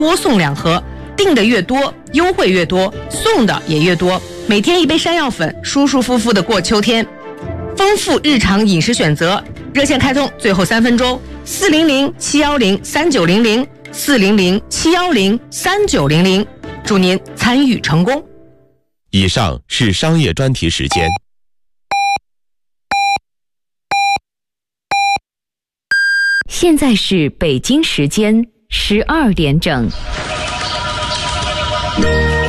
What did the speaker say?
多送2盒，订的越多，优惠越多，送的也越多。每天1杯山药粉，舒舒服服的过秋天。丰富日常饮食选择，热线开通，最后3分钟，400-710-3900，400-710-3900，祝您参与成功。 以上是商业专题时间。 现在是北京时间12点整。